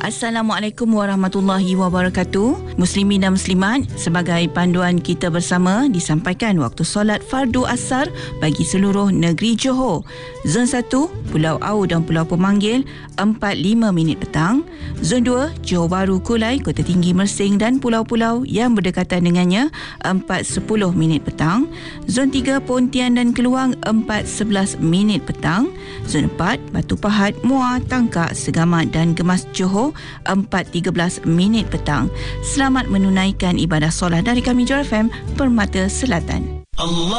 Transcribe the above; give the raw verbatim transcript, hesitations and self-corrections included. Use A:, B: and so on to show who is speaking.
A: Assalamualaikum warahmatullahi wabarakatuh. Muslimin dan muslimat, sebagai panduan kita bersama disampaikan waktu solat fardu asar bagi seluruh negeri Johor. Zon satu, Pulau Au dan Pulau Pemanggil, empat lima minit petang. Zon dua, Johor Bahru, Kulai, Kota Tinggi, Mersing dan pulau-pulau yang berdekatan dengannya, empat sepuluh minit petang. Zon tiga, Pontian dan Keluang, empat sebelas minit petang. Zon empat, Batu Pahat, Muar, Tangkak, Segamat dan Gemas Johor, empat tiga belas minit petang. Selamat menunaikan ibadah solat dari kami Johor F M Permata Selatan. Allah